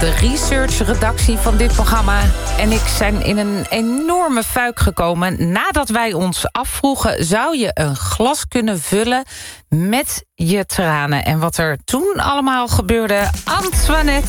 de research-redactie van dit programma en ik zijn in een enorme fuik gekomen nadat wij ons afvroegen: zou je een glas kunnen vullen met je tranen? En wat er toen allemaal gebeurde, Antoinette,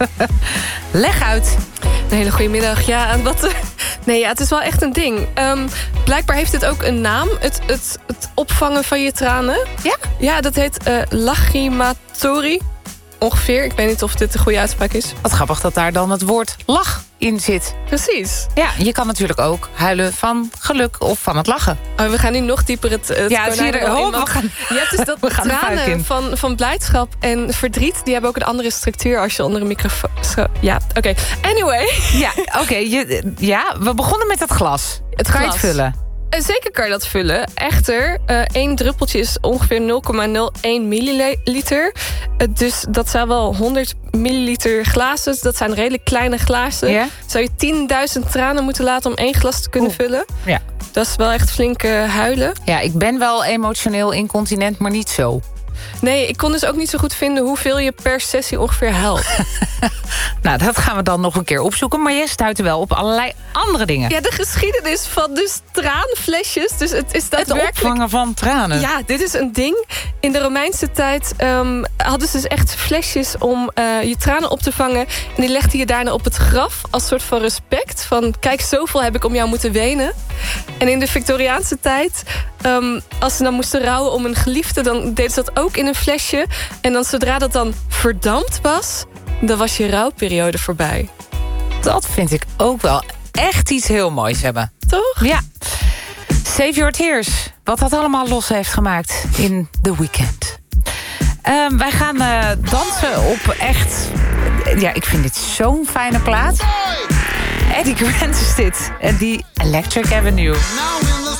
leg uit. Een hele goede middag. Ja, en wat... Nee, ja, het is wel echt een ding. Blijkbaar heeft het ook een naam, het opvangen van je tranen. Ja? Ja, dat heet lacrimatori. Ongeveer. Ik weet niet of dit de goede uitspraak is. Wat grappig dat daar dan het woord lach in zit. Precies. Ja, je kan natuurlijk ook huilen van geluk of van het lachen. Oh, we gaan nu nog dieper het ja, zie je er, je hebt dus dat we gaan tranen van blijdschap en verdriet, die hebben ook een andere structuur als je onder een microfoon... Ja, oké. Anyway. Ja, oké. We begonnen met het glas. Het kan je glas. het vullen? Zeker kan je dat vullen. Echter, 1 druppeltje is ongeveer 0,01 milliliter. Dus dat zou wel 100 milliliter glazen. Dat zijn redelijk kleine glazen. Ja? Zou je 10.000 tranen moeten laten om 1 glas te kunnen vullen. Ja. Dat is wel echt flink huilen. Ja, ik ben wel emotioneel incontinent, maar niet zo. Nee, ik kon dus ook niet zo goed vinden hoeveel je per sessie ongeveer helpt. Nou, dat gaan we dan nog een keer opzoeken. Maar je stuit wel op allerlei andere dingen. Ja, de geschiedenis van dus traanflesjes. Dus het is daadwerkelijk... Het opvangen van tranen. Ja, dit is een ding. In de Romeinse tijd hadden ze dus echt flesjes om je tranen op te vangen. En die legden je daarna op het graf als soort van respect. Van, kijk, zoveel heb ik om jou moeten wenen. En in de Victoriaanse tijd, als ze dan moesten rouwen om een geliefde, dan deden ze dat ook in een flesje. En dan zodra dat dan verdampt was, dan was je rouwperiode voorbij. Dat vind ik ook wel echt iets heel moois hebben. Toch? Ja. Save Your Tears. Wat dat allemaal los heeft gemaakt in The Weeknd. Wij gaan dansen op echt... Ja, ik vind dit zo'n fijne plaat. Eddie Grant is dit. En die Electric Avenue.